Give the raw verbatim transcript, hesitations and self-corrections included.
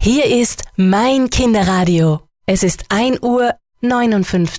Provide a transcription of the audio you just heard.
Hier ist mein Kinderradio. Es ist ein Uhr neunundfünfzig.